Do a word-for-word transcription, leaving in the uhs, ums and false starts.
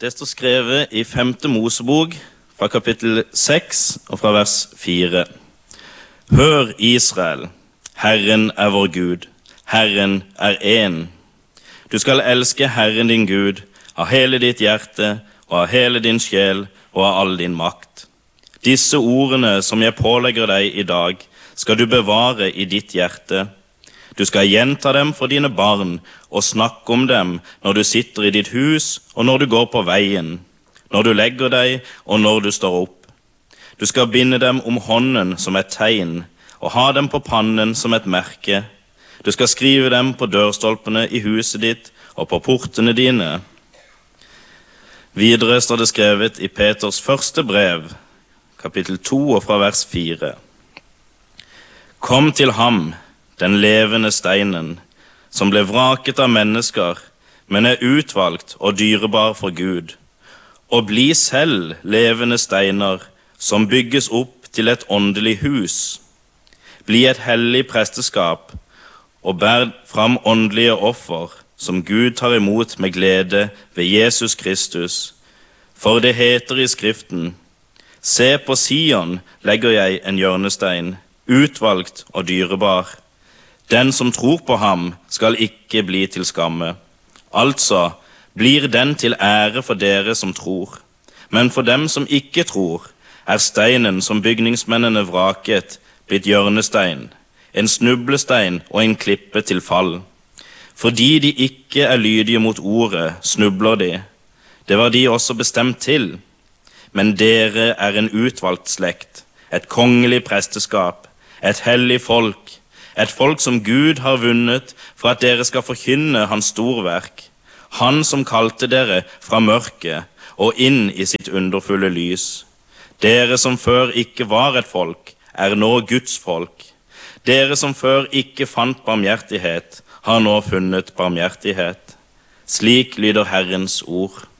Det står skrevet i femte Mosebok fra kapittel seks og fra vers fire. Hør Israel, Herren er vår Gud, Herren er én. Du skal elske Herren din Gud av hele ditt hjerte og av hele din sjel og av all din makt. Disse ordene som jeg pålegger deg i dag, skal du bevare i ditt hjerte. Du skal gjenta dem for dine barn og snakke om dem når du sitter i ditt hus og når du går på veien, når du legger deg og når du står opp. Du skal binde dem om hånden som et tegn og ha dem på pannen som et merke. Du skal skrive dem på dørstolpene i huset ditt og på portene dine. Videre står det skrevet i Peters første brev, kapittel to og fra vers fire. Kom til ham, den levende steinen, som ble vraket av mennesker, men er utvalgt og dyrebar for Gud, og bli selv levende steiner, som bygges opp til et åndelig hus. Bli et hellig presteskap, og bær fram åndelige offer, som Gud tar imot med glede ved Jesus Kristus. For det heter i Skriften, se på Sion legger jeg en hjørnestein, utvalgt og dyrebar. Den som tror på ham skal ikke bli til skamme. Altså blir den til ære for dere som tror. Men for dem som ikke tror, er steinen som bygningsmennene vraket blitt hjørnestein, en snublestein og en klippe til fall. Fordi de ikke er lydige mot ordet, snubler de. Det var de også bestemt til. Men dere er en utvalgt slekt, et kongelig presteskap, et hellig folk, et folk som Gud har vunnet for at dere skal forkynne hans storverk, han som kalte dere fra mørket og inn i sitt underfulle lys. Dere som før ikke var et folk, er nå Guds folk. Dere som før ikke fant barmhjertighet, har nå funnet barmhjertighet. Slik lyder Herrens ord.